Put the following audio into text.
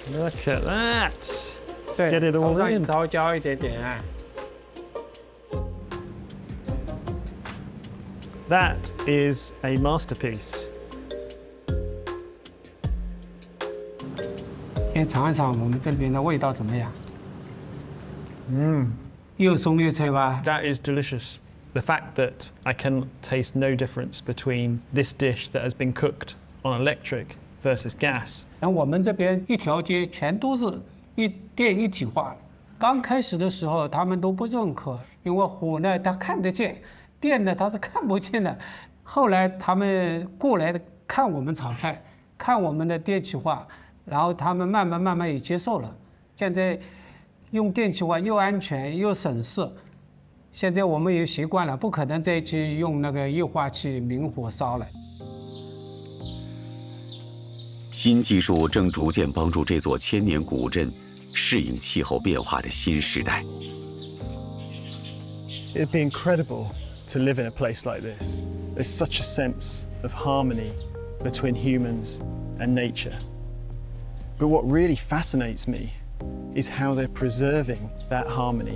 Look at that. Let's 对 get it all 头上 in. 稍微浇一点点啊。 That is a masterpiece. 先尝一尝我们这边的味道怎么样？又松又脆吧？ That is delicious. The fact that I can taste no difference between this dish that has been cooked on electric versus gas. 然后我们这边一条街全都是电一体化。刚开始的时候他们都不认可，因为火呢它看得见，电呢它是看不见的。后来他们过来看我们炒菜，看我们的电气化，然后他们慢慢也接受了。现在用电气化又安全又省事。 现在我们也习惯了，不可能再去用那个液化气明火烧了。 新技术正逐渐帮助这座千年古镇适应气候变化的新时代。 It'd be incredible to live in a place like this. There's such a sense of harmony between humans and nature. But what really fascinates me is how they're preserving that harmony